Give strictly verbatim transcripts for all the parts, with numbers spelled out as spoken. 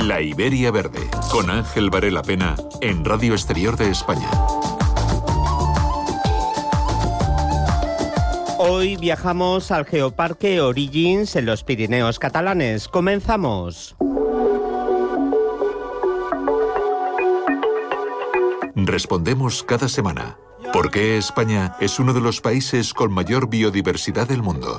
La Iberia Verde, con Ángel Varela Pena, en Radio Exterior de España. Hoy viajamos al Geoparque Origins en los Pirineos catalanes. ¡Comenzamos! Respondemos cada semana. ¿Por qué España es uno de los países con mayor biodiversidad del mundo?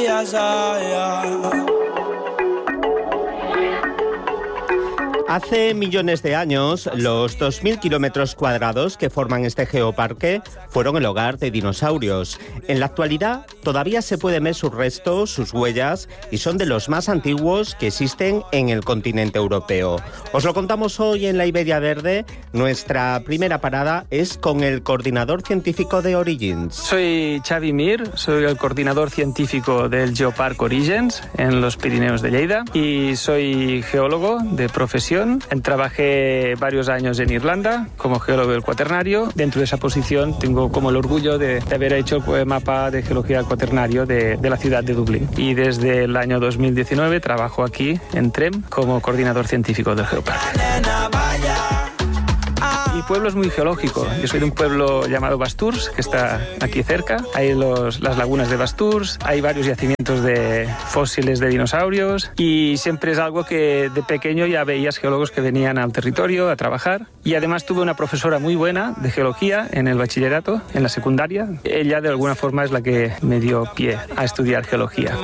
Hace millones de años, los dos mil kilómetros cuadrados que forman este geoparque fueron el hogar de dinosaurios. En la actualidad, todavía se pueden ver sus restos, sus huellas, y son de los más antiguos que existen en el continente europeo. Os lo contamos hoy en la Iberia Verde. Nuestra primera parada es con el coordinador científico de Origins. Soy Xavi Mir, soy el coordinador científico del Geoparque Origins en los Pirineos de Lleida y soy geólogo de profesión. Trabajé varios años en Irlanda como geólogo del cuaternario. Dentro de esa posición tengo como el orgullo de, de haber hecho el mapa de geología del cuaternario de, de la ciudad de Dublín. Y desde el año dos mil diecinueve trabajo aquí en Trem como coordinador científico del geoparque. Mi pueblo es muy geológico. Yo soy de un pueblo llamado Basturs, que está aquí cerca. Hay los, las lagunas de Basturs, hay varios yacimientos de fósiles de dinosaurios y siempre es algo que de pequeño ya veías geólogos que venían al territorio a trabajar. Y además tuve una profesora muy buena de geología en el bachillerato, en la secundaria. Ella de alguna forma es la que me dio pie a estudiar geología.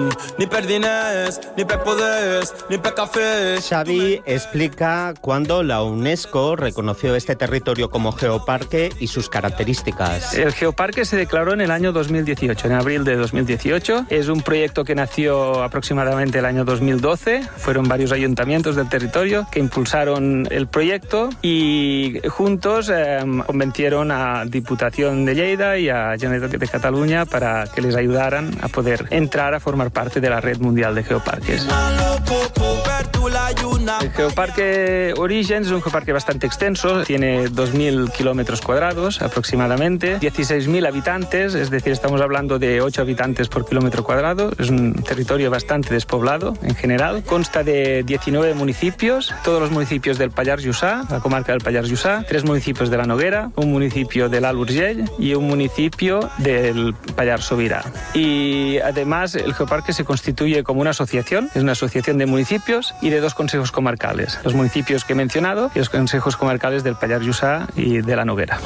Xavi explica cuándo la UNESCO reconoció este territorio como geoparque y sus características. El geoparque se declaró en el año dos mil dieciocho, en abril de dos mil dieciocho. Es un proyecto que nació aproximadamente el año dos mil doce. Fueron varios ayuntamientos del territorio que impulsaron el proyecto y juntos eh, convencieron a Diputación de Lleida y a Generalitat de Cataluña para que les ayudaran a poder entrar a formar parte de la red mundial de geoparques. El geoparque Origins es un geoparque bastante extenso, tiene dos mil kilómetros cuadrados aproximadamente, dieciséis mil habitantes, es decir, estamos hablando de ocho habitantes por kilómetro cuadrado. Es un territorio bastante despoblado en general. Consta de diecinueve municipios, todos los municipios del Pallars Jussá, la comarca del Pallars Jussá, tres municipios de la Noguera, un municipio del Alt Urgell y un municipio del Pallars Sobirà. Y además el geoparque se constituye como una asociación, es una asociación de municipios y de dos consejos comarcales, los municipios que he mencionado y los consejos comarcales del Pallars Jussá y de la Noguera.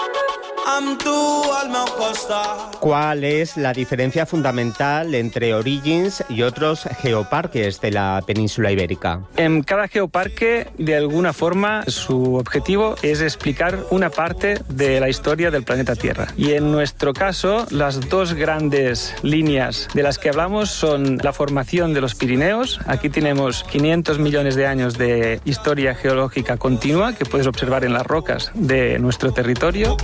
¿Cuál es la diferencia fundamental entre Origins y otros geoparques de la península ibérica? En cada geoparque, de alguna forma, su objetivo es explicar una parte de la historia del planeta Tierra. Y en nuestro caso, las dos grandes líneas de las que hablamos son la formación de los Pirineos. Aquí tenemos quinientos millones de años de historia geológica continua que puedes observar en las rocas de nuestro territorio.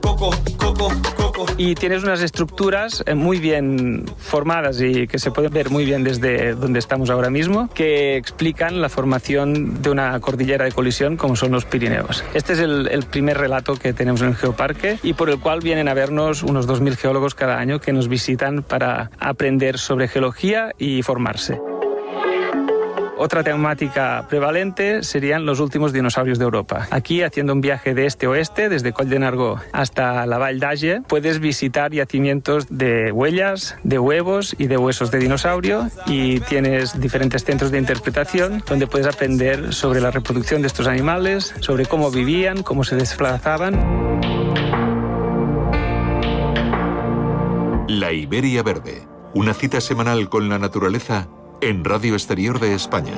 Y tienes unas estructuras muy bien formadas y que se pueden ver muy bien desde donde estamos ahora mismo, que explican la formación de una cordillera de colisión como son los Pirineos. Este es el, el primer relato que tenemos en el geoparque y por el cual vienen a vernos unos dos mil geólogos cada año que nos visitan para aprender sobre geología y formarse. Otra temática prevalente serían los últimos dinosaurios de Europa. Aquí, haciendo un viaje de este a oeste, desde Coll de Nargó hasta la Vall d'Age, puedes visitar yacimientos de huellas, de huevos y de huesos de dinosaurio y tienes diferentes centros de interpretación donde puedes aprender sobre la reproducción de estos animales, sobre cómo vivían, cómo se desplazaban. La Iberia Verde, una cita semanal con la naturaleza en Radio Exterior de España.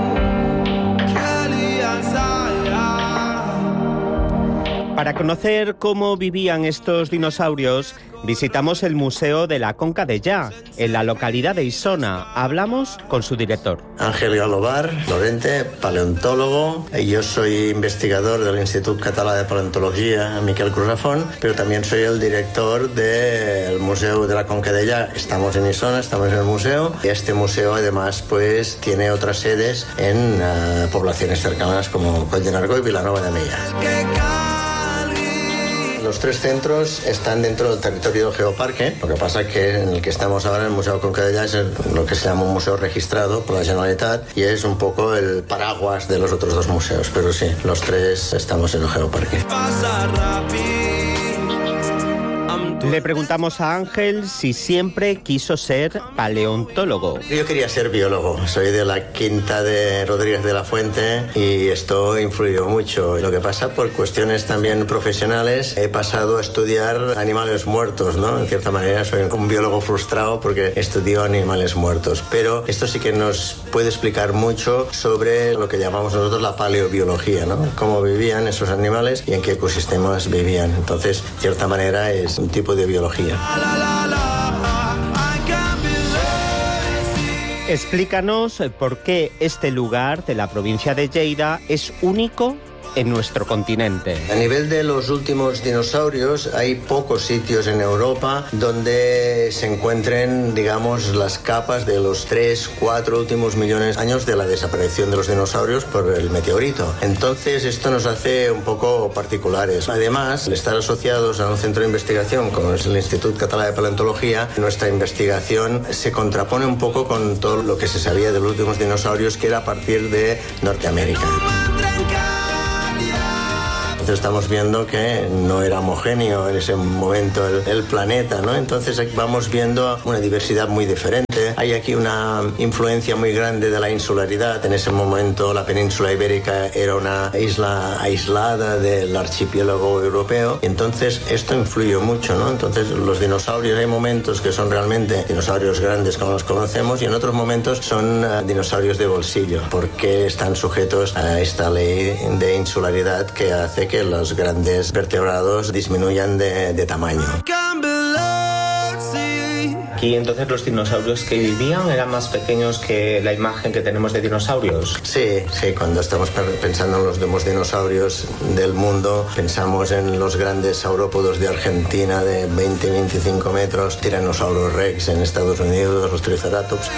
Para conocer cómo vivían estos dinosaurios, visitamos el Museo de la Conca Dellà, en la localidad de Isona. Hablamos con su director. Ángel Galobar, Lorente, paleontólogo. Yo soy investigador del Instituto Català de Paleontología, Miquel Cruzafont, pero también soy el director del Museo de la Conca Dellà. Estamos en Isona, estamos en el museo. Y este museo, además, pues tiene otras sedes en uh, poblaciones cercanas como Coll de Nargó y Vilanova de Meià. los tres centros están dentro del territorio del Geoparque. Lo que pasa es que en el que estamos ahora, el Museu Conca es el, lo que se llama un museo registrado por la Generalitat y es un poco el paraguas de los otros dos museos. Pero sí, los tres estamos en el Geoparque. Le preguntamos a Ángel si siempre quiso ser paleontólogo. Yo quería ser biólogo. Soy de la quinta de Rodríguez de la Fuente y esto influyó mucho. Lo que pasa, por cuestiones también profesionales, he pasado a estudiar animales muertos, ¿no? En cierta manera soy un biólogo frustrado porque estudio animales muertos. Pero esto sí que nos puede explicar mucho sobre lo que llamamos nosotros la paleobiología, ¿no? Cómo vivían esos animales y en qué ecosistemas vivían. Entonces, de cierta manera, es un tipo de biología. Explícanos por qué este lugar de la provincia de Lleida es único en nuestro continente. A nivel de los últimos dinosaurios, hay pocos sitios en Europa donde se encuentren, digamos, las capas de los tres, cuatro últimos millones de años de la desaparición de los dinosaurios por el meteorito. Entonces, esto nos hace un poco particulares. Además, al estar asociados a un centro de investigación como es el Institut Català de Paleontología, nuestra investigación se contrapone un poco con todo lo que se sabía de los últimos dinosaurios, que era a partir de Norteamérica. Estamos viendo que no era homogéneo en ese momento el, el planeta, ¿no? Entonces vamos viendo una diversidad muy diferente. Hay aquí una influencia muy grande de la insularidad. En ese momento la península ibérica era una isla aislada del archipiélago europeo. Entonces esto influyó mucho, ¿no? Entonces los dinosaurios, hay momentos que son realmente dinosaurios grandes como los conocemos y en otros momentos son uh, dinosaurios de bolsillo porque están sujetos a esta ley de insularidad que hace que los grandes vertebrados disminuyan de, de tamaño. Aquí entonces los dinosaurios que vivían eran más pequeños que la imagen que tenemos de dinosaurios. Sí, sí, cuando estamos pensando en los demás dinosaurios del mundo, pensamos en los grandes saurópodos de Argentina de veinte a veinticinco metros, Tyrannosaurus Rex en Estados Unidos, los Triceratops.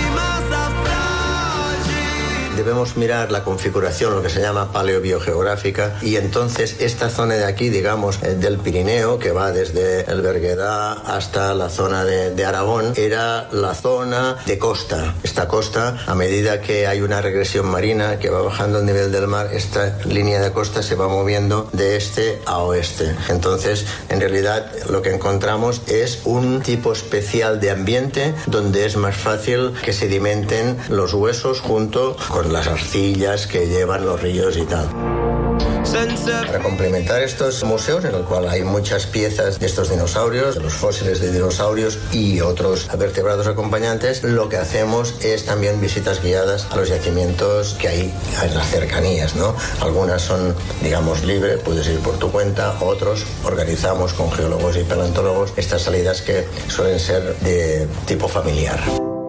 Debemos mirar la configuración, lo que se llama paleobiogeográfica, y entonces esta zona de aquí, digamos, del Pirineo, que va desde el Berguedá hasta la zona de, de Aragón, era la zona de costa. Esta costa, a medida que hay una regresión marina que va bajando el nivel del mar, esta línea de costa se va moviendo de este a oeste. Entonces, en realidad, lo que encontramos es un tipo especial de ambiente donde es más fácil que sedimenten los huesos junto con las arcillas que llevan los ríos y tal. Para complementar estos museos, en el cual hay muchas piezas de estos dinosaurios, de los fósiles de dinosaurios y otros vertebrados acompañantes, lo que hacemos es también visitas guiadas a los yacimientos que hay en las cercanías, ¿no? Algunas son, digamos, libres, puedes ir por tu cuenta, otros organizamos con geólogos y paleontólogos estas salidas que suelen ser de tipo familiar.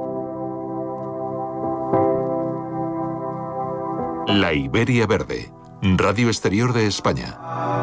La Iberia Verde, Radio Exterior de España.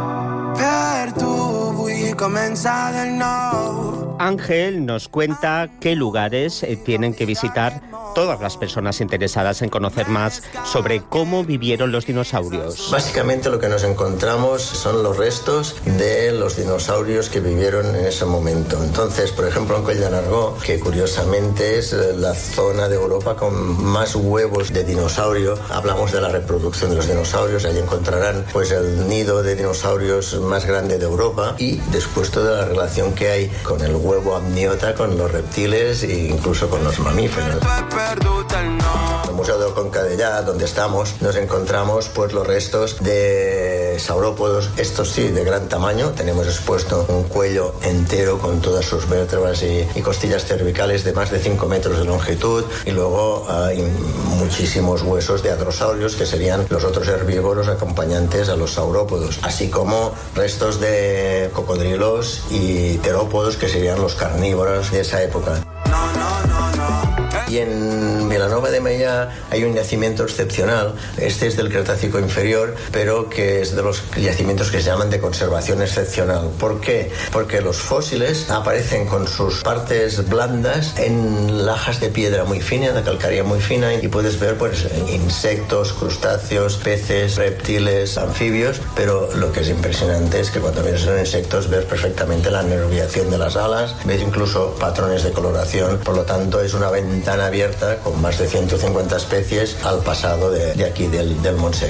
Ángel nos cuenta qué lugares eh, tienen que visitar todas las personas interesadas en conocer más sobre cómo vivieron los dinosaurios. Básicamente lo que nos encontramos son los restos de los dinosaurios que vivieron en ese momento. Entonces, por ejemplo, en Coll de Nargó, que curiosamente es la zona de Europa con más huevos de dinosaurio, hablamos de la reproducción de los dinosaurios, allí encontrarán pues el nido de dinosaurios más grande de Europa y después toda la relación que hay con el huevo amniota, con los reptiles e incluso con los mamíferos. En el Museo del Conca d'Ellà, donde estamos, nos encontramos pues los restos de saurópodos, estos sí, de gran tamaño. Tenemos expuesto un cuello entero con todas sus vértebras y, y costillas cervicales de más de cinco metros de longitud, y luego hay muchísimos huesos de hadrosaurios, que serían los otros herbívoros acompañantes a los saurópodos, así como restos de cocodrilos y terópodos, que serían los carnívoros de esa época. Y en Vilanova de Meià España hay un yacimiento excepcional. Este es del Cretácico inferior, pero que es de los yacimientos que se llaman de conservación excepcional. ¿Por qué? Porque los fósiles aparecen con sus partes blandas en lajas de piedra muy fina, de calcárea muy fina, y puedes ver pues insectos, crustáceos, peces, reptiles, anfibios, pero lo que es impresionante es que cuando ves esos insectos ves perfectamente la nerviación de las alas, ves incluso patrones de coloración. Por lo tanto, es una ventana abierta con más de ciento cincuenta especies al pasado de, de aquí del, del Montsec.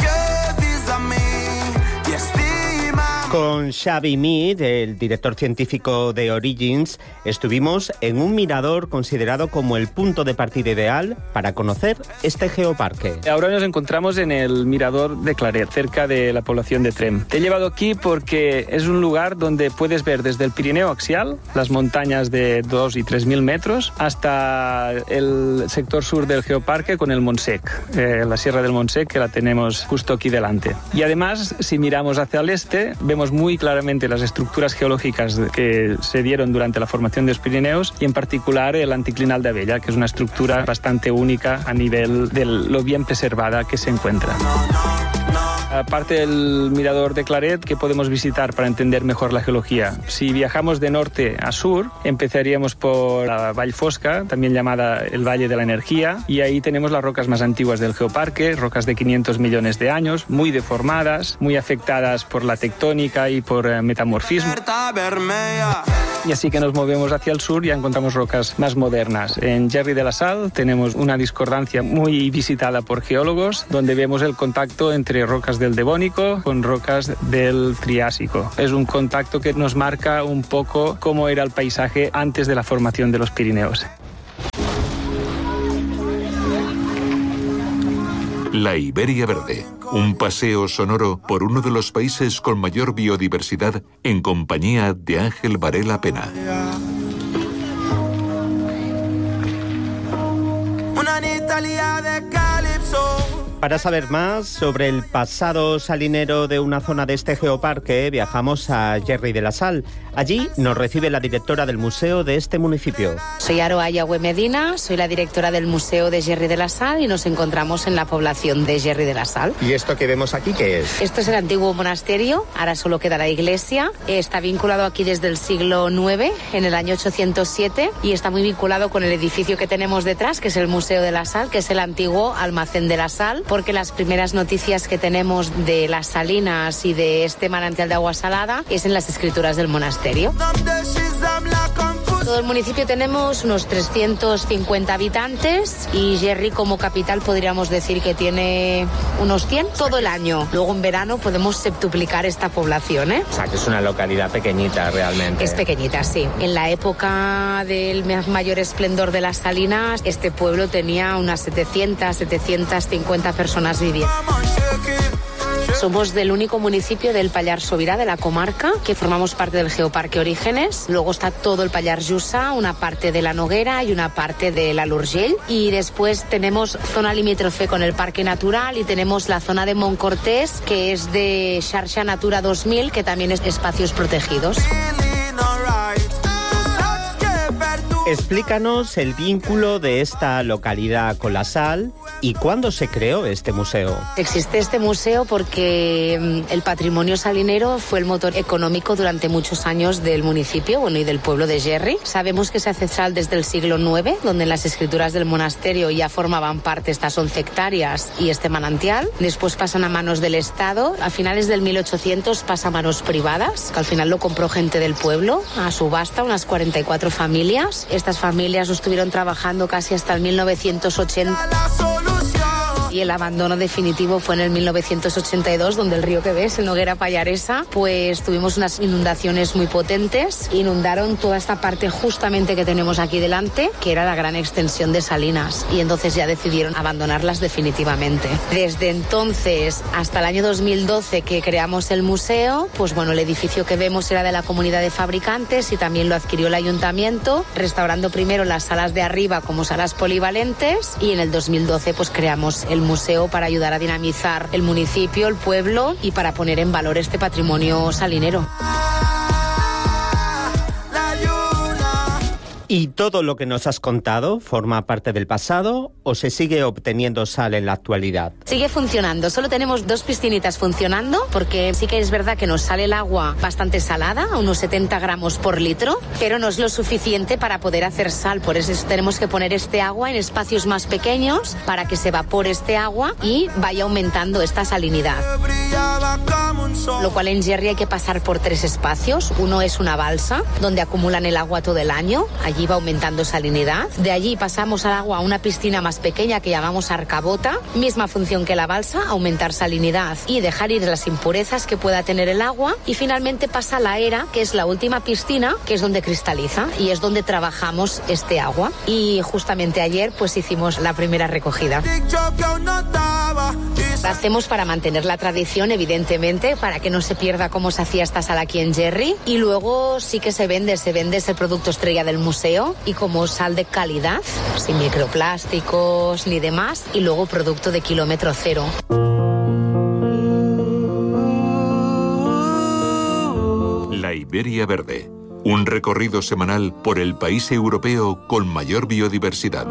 Con Xavi Mead, el director científico de Origins, estuvimos en un mirador considerado como el punto de partida ideal para conocer este geoparque. Ahora nos encontramos en el mirador de Claret, cerca de la población de Tremp. Te he llevado aquí porque es un lugar donde puedes ver desde el Pirineo axial, las montañas de dos y tres mil metros, hasta el sector sur del geoparque con el Montsec, eh, la Sierra del Montsec, que la tenemos justo aquí delante. Y además, si miramos hacia el este, vemos muy claramente las estructuras geológicas que se dieron durante la formación de los Pirineos, y en particular el anticlinal de Abella, que es una estructura bastante única a nivel de lo bien preservada que se encuentra. Aparte del mirador de Claret, que podemos visitar para entender mejor la geología. Si viajamos de norte a sur, empezaríamos por la Vall Fosca, también llamada el Valle de la Energía, y ahí tenemos las rocas más antiguas del geoparque, rocas de quinientos millones de años, muy deformadas, muy afectadas por la tectónica y por eh, metamorfismo. Y así que nos movemos hacia el sur y ya encontramos rocas más modernas. En Gerri de la Sal tenemos una discordancia muy visitada por geólogos, donde vemos el contacto entre rocas del Devónico con rocas del Triásico. Es un contacto que nos marca un poco cómo era el paisaje antes de la formación de los Pirineos. La Iberia Verde, un paseo sonoro por uno de los países con mayor biodiversidad en compañía de Ángel Varela Pena. Para saber más sobre el pasado salinero de una zona de este geoparque, viajamos a Gerri de la Sal. Allí nos recibe la directora del museo de este municipio. Soy Aroa Yahweh Medina, soy la directora del Museo de Gerri de la Sal y nos encontramos en la población de Gerri de la Sal. ¿Y esto que vemos aquí qué es? Esto es el antiguo monasterio, ahora solo queda la iglesia. Está vinculado aquí desde el siglo nueve, en el año ochocientos siete, y está muy vinculado con el edificio que tenemos detrás, que es el Museo de la Sal, que es el antiguo almacén de la sal, porque las primeras noticias que tenemos de las salinas y de este manantial de agua salada es en las escrituras del monasterio. Todo el municipio tenemos unos trescientos cincuenta habitantes y Gerri como capital podríamos decir que tiene unos cien todo el año. Luego en verano podemos septuplicar esta población, ¿eh? O sea, que es una localidad pequeñita realmente. Es pequeñita, sí. En la época del mayor esplendor de las salinas, este pueblo tenía unas setecientas, setecientas cincuenta personas viviendo. Somos del único municipio del Pallars Sobirà, de la comarca, que formamos parte del Geoparque Orígenes. Luego está todo el Pallars Jussá, una parte de la Noguera y una parte de la l'Urgell. Y después tenemos zona limítrofe con el Parque Natural y tenemos la zona de Montcortés, que es de Xarxa Natura dos mil, que también es espacios protegidos. Explícanos el vínculo de esta localidad con la sal y cuándo se creó este museo. Existe este museo porque el patrimonio salinero fue el motor económico durante muchos años del municipio, bueno, y del pueblo de Gerri. Sabemos que se hace sal desde el siglo nueve, donde en las escrituras del monasterio ya formaban parte estas once hectáreas y este manantial. Después pasan a manos del Estado. A finales del mil ochocientos pasa a manos privadas, que al final lo compró gente del pueblo a subasta, unas cuarenta y cuatro familias. Estas familias estuvieron trabajando casi hasta el mil novecientos ochenta. Y el abandono definitivo fue en el mil novecientos ochenta y dos, donde el río que ves, el Noguera Pallaresa, pues tuvimos unas inundaciones muy potentes. Inundaron toda esta parte justamente que tenemos aquí delante, que era la gran extensión de salinas. Y entonces ya decidieron abandonarlas definitivamente. Desde entonces hasta el año dos mil doce, que creamos el museo, pues bueno, el edificio que vemos era de la comunidad de fabricantes y también lo adquirió el ayuntamiento, restaurando primero las salas de arriba como salas polivalentes, y en el dos mil doce pues creamos el museo para ayudar a dinamizar el municipio, el pueblo y para poner en valor este patrimonio salinero. ¿Y todo lo que nos has contado forma parte del pasado o se sigue obteniendo sal en la actualidad? Sigue funcionando. Solo tenemos dos piscinitas funcionando porque sí que es verdad que nos sale el agua bastante salada, a unos setenta gramos por litro, pero no es lo suficiente para poder hacer sal. Por eso tenemos que poner este agua en espacios más pequeños para que se evapore este agua y vaya aumentando esta salinidad. Lo cual en Gerri hay que pasar por tres espacios. Uno es una balsa donde acumulan el agua todo el año. Allí va aumentando salinidad. De allí pasamos al agua a una piscina más pequeña que llamamos arcabota. Misma función que la balsa, aumentar salinidad y dejar ir las impurezas que pueda tener el agua. Y finalmente pasa a la era, que es la última piscina, que es donde cristaliza y es donde trabajamos este agua. Y justamente ayer pues hicimos la primera recogida. La hacemos para mantener la tradición, evidentemente, para que no se pierda cómo se hacía esta sal aquí en Gerri. Y luego sí que se vende, se vende, es el producto estrella del museo y como sal de calidad, sin microplásticos ni demás, y luego producto de kilómetro cero. La Iberia Verde, un recorrido semanal por el país europeo con mayor biodiversidad.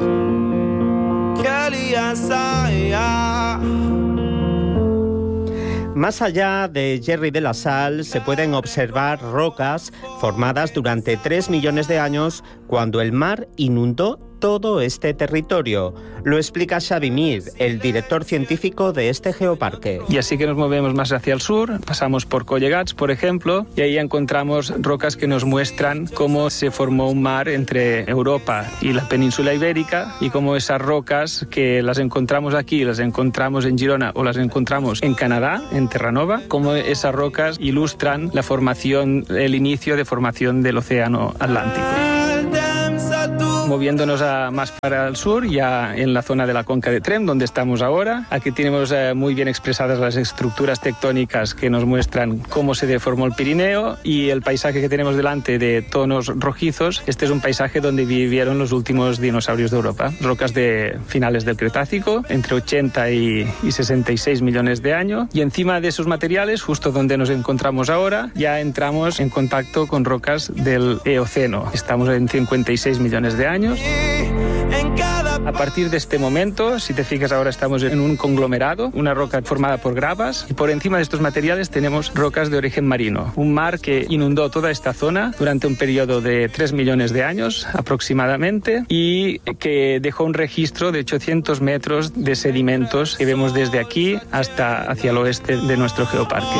Más allá de Gerri de la Sal se pueden observar rocas formadas durante tres millones de años cuando el mar inundó todo este territorio. Lo explica Xavi Mir, el director científico de este geoparque. Y así que nos movemos más hacia el sur, pasamos por Collegats, por ejemplo, y ahí encontramos rocas que nos muestran cómo se formó un mar entre Europa y la península ibérica y cómo esas rocas que las encontramos aquí, las encontramos en Girona o las encontramos en Canadá, en Terranova, cómo esas rocas ilustran la formación, el inicio de formación del océano Atlántico. Moviéndonos a, más para el sur, ya en la zona de la Conca de Tremp, donde estamos ahora. Aquí tenemos eh, muy bien expresadas las estructuras tectónicas que nos muestran cómo se deformó el Pirineo y el paisaje que tenemos delante de tonos rojizos. Este es un paisaje donde vivieron los últimos dinosaurios de Europa. Rocas de finales del Cretácico, entre ochenta y sesenta y seis millones de años. Y encima de esos materiales, justo donde nos encontramos ahora, ya entramos en contacto con rocas del Eoceno. Estamos en cincuenta y seis millones de años. A partir de este momento, si te fijas ahora estamos en un conglomerado, una roca formada por gravas y por encima de estos materiales tenemos rocas de origen marino. Un mar que inundó toda esta zona durante un periodo de tres millones de años aproximadamente y que dejó un registro de ochocientos metros de sedimentos que vemos desde aquí hasta hacia el oeste de nuestro geoparque.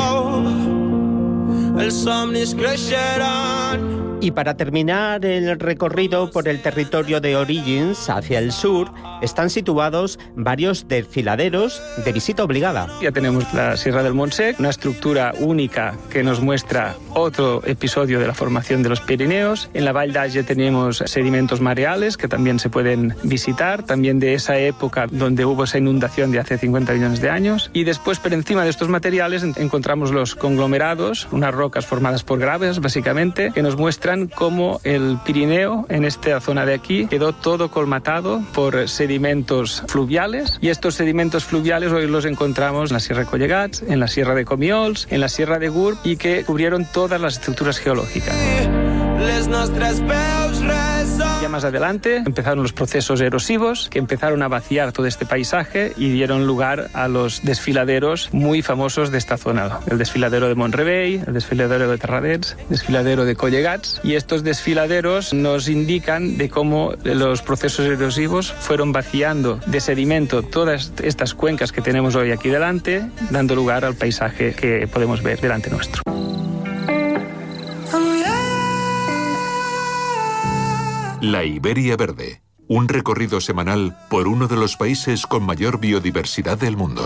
Y para terminar el recorrido por el territorio de Origins hacia el sur, están situados varios desfiladeros de visita obligada. Ya tenemos la Sierra del Montsec, una estructura única que nos muestra otro episodio de la formación de los Pirineos. En la Vall d'Age tenemos sedimentos mareales que también se pueden visitar, también de esa época donde hubo esa inundación de hace cincuenta millones de años. Y después, por encima de estos materiales, encontramos los conglomerados, unas rocas formadas por graves, básicamente, que nos muestran cómo el Pirineo, en esta zona de aquí, quedó todo colmatado por sedimentos fluviales y estos sedimentos fluviales hoy los encontramos en la Sierra de Collegats, en la Sierra de Comiols, en la Sierra de Gurb y que cubrieron todas las estructuras geológicas. Ya más adelante empezaron los procesos erosivos que empezaron a vaciar todo este paisaje y dieron lugar a los desfiladeros muy famosos de esta zona. El desfiladero de Mont-Rebei, el desfiladero de Terradets, el desfiladero de Collegats. Y estos desfiladeros nos indican de cómo los procesos erosivos fueron vaciando de sedimento todas estas cuencas que tenemos hoy aquí delante, dando lugar al paisaje que podemos ver delante nuestro. La Iberia Verde, un recorrido semanal por uno de los países con mayor biodiversidad del mundo.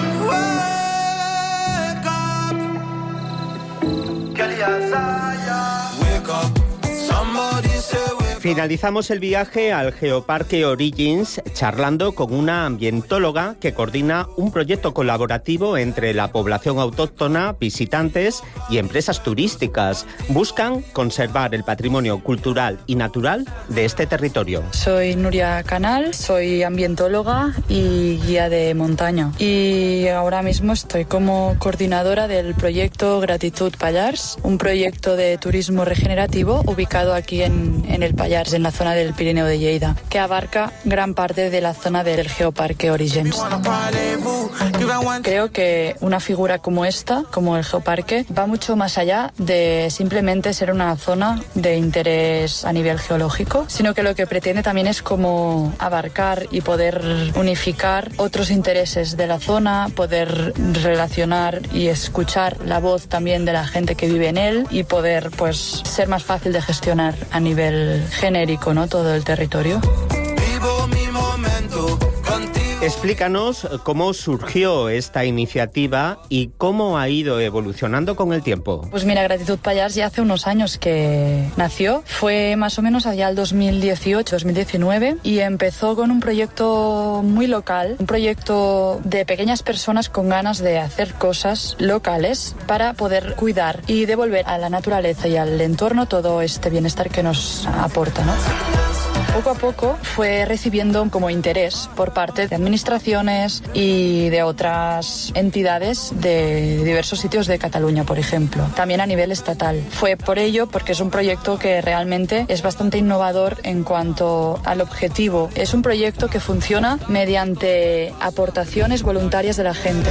Finalizamos el viaje al Geoparque Origins charlando con una ambientóloga que coordina un proyecto colaborativo entre la población autóctona, visitantes y empresas turísticas. Buscan conservar el patrimonio cultural y natural de este territorio. Soy Nuria Canal, soy ambientóloga y guía de montaña. Y ahora mismo estoy como coordinadora del proyecto Gratitud Pallars, un proyecto de turismo regenerativo ubicado aquí en, en el Pallars. Pallars, en la zona del Pirineo de Lleida, que abarca gran parte de la zona del Geoparque Orígens. Creo que una figura como esta, como el Geoparque, va mucho más allá de simplemente ser una zona de interés a nivel geológico, sino que lo que pretende también es como abarcar y poder unificar otros intereses de la zona, poder relacionar y escuchar la voz también de la gente que vive en él y poder pues ser más fácil de gestionar a nivel genérico, ¿no?, todo el territorio. Vivo mi momento contigo. Explícanos cómo surgió esta iniciativa y cómo ha ido evolucionando con el tiempo. Pues mira, Gratitud Pallars ya hace unos años que nació. Fue más o menos allá el dos mil dieciocho, dos mil diecinueve y empezó con un proyecto muy local, un proyecto de pequeñas personas con ganas de hacer cosas locales para poder cuidar y devolver a la naturaleza y al entorno todo este bienestar que nos aporta, ¿no? Poco a poco fue recibiendo como interés por parte de administraciones y de otras entidades de diversos sitios de Cataluña, por ejemplo, también a nivel estatal. Fue por ello porque es un proyecto que realmente es bastante innovador en cuanto al objetivo. Es un proyecto que funciona mediante aportaciones voluntarias de la gente.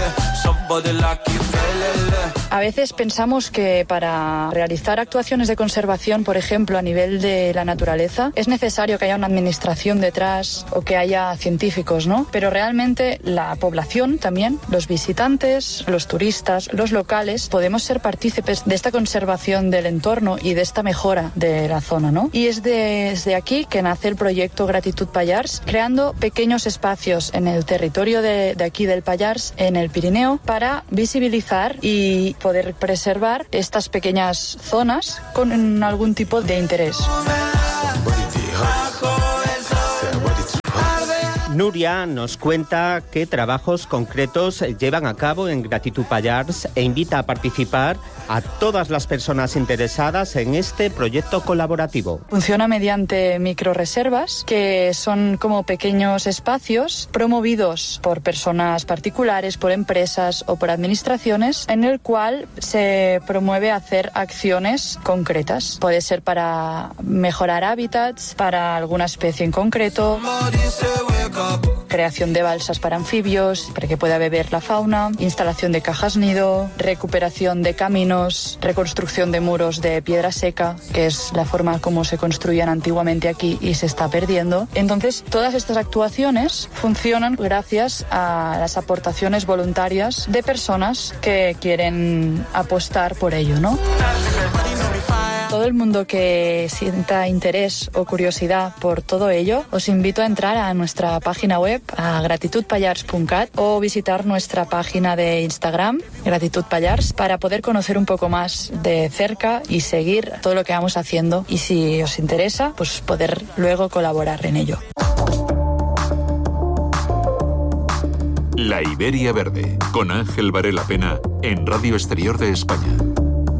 A veces pensamos que para realizar actuaciones de conservación, por ejemplo, a nivel de la naturaleza, es necesario que haya una administración detrás o que haya científicos, ¿no? Pero realmente la población también, los visitantes, los turistas, los locales, podemos ser partícipes de esta conservación del entorno y de esta mejora de la zona, ¿no? Y es desde aquí que nace el proyecto Gratitud Pallars, creando pequeños espacios en el territorio de, de aquí del Pallars, en el Pirineo, para visibilizar y poder preservar estas pequeñas zonas con algún tipo de interés. Nuria nos cuenta qué trabajos concretos llevan a cabo en Gratitud Pallars e invita a participar a todas las personas interesadas en este proyecto colaborativo. Funciona mediante microreservas, que son como pequeños espacios promovidos por personas particulares, por empresas o por administraciones, en el cual se promueve hacer acciones concretas. Puede ser para mejorar hábitats, para alguna especie en concreto, creación de balsas para anfibios, para que pueda beber la fauna, instalación de cajas nido, recuperación de caminos, reconstrucción de muros de piedra seca, que es la forma como se construían antiguamente aquí y se está perdiendo. Entonces, todas estas actuaciones funcionan gracias a las aportaciones voluntarias de personas que quieren apostar por ello, ¿no? Todo el mundo que sienta interés o curiosidad por todo ello, os invito a entrar a nuestra página web, a gratitud pallars punto cat, o visitar nuestra página de Instagram, Gratitud Pallars, para poder conocer un poco más de cerca y seguir todo lo que vamos haciendo. Y si os interesa, pues poder luego colaborar en ello. La Iberia Verde, con Ángel Varela Pena, en Radio Exterior de España.